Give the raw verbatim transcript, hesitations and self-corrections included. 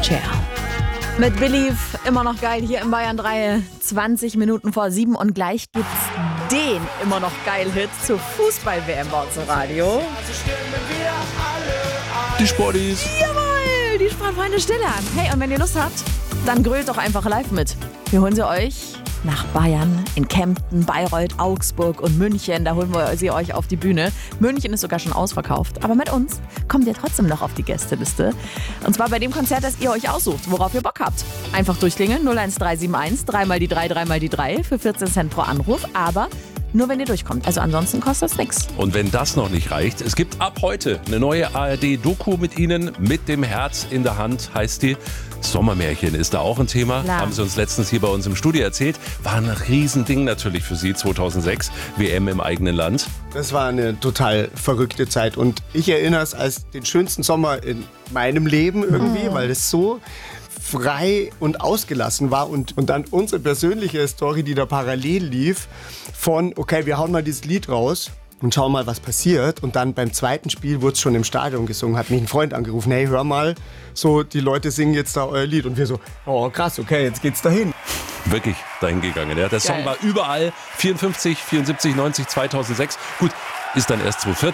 Tja. Mit Believe immer noch geil hier in Bayern drei, zwanzig Minuten vor sieben und gleich gibt's den immer noch geil Hit zur Fußball-W M bei uns im Radio. Die Sportis. Jawohl, die Sportfreunde Stille an. Hey, und wenn ihr Lust habt, dann grölt doch einfach live mit. Wir holen sie euch nach Bayern, in Kempten, Bayreuth, Augsburg und München. Da holen wir sie euch auf die Bühne. München ist sogar schon ausverkauft. Aber mit uns kommt ihr trotzdem noch auf die Gästeliste. Und zwar bei dem Konzert, das ihr euch aussucht, worauf ihr Bock habt. Einfach durchklingeln, null eins drei sieben eins, dreimal die drei, dreimal die drei für vierzehn Cent pro Anruf. Aber nur wenn ihr durchkommt. Also ansonsten kostet es nichts. Und wenn das noch nicht reicht, es gibt ab heute eine neue A R D-Doku mit Ihnen. Mit dem Herz in der Hand heißt die. Sommermärchen ist da auch ein Thema. Klar. Haben Sie uns letztens hier bei uns im Studio erzählt. War ein Riesending natürlich für Sie zweitausendsechs. W M im eigenen Land. Das war eine total verrückte Zeit. Und ich erinnere es als den schönsten Sommer in meinem Leben irgendwie, mhm. weil es so frei und ausgelassen war. Und, und dann unsere persönliche Story, die da parallel lief, von, okay, wir hauen mal dieses Lied raus und schauen mal, was passiert. Und dann beim zweiten Spiel wurde es schon im Stadion gesungen, hat mich ein Freund angerufen, hey, hör mal, so, die Leute singen jetzt da euer Lied. Und wir so, oh krass, okay, jetzt geht's dahin. Wirklich dahin gegangen. Ja. Der Song Geil. war überall, vierundfünfzig, vierundsiebzig, neunzig, zweitausendsechs. Gut, ist dann erst zweitausendvierzehn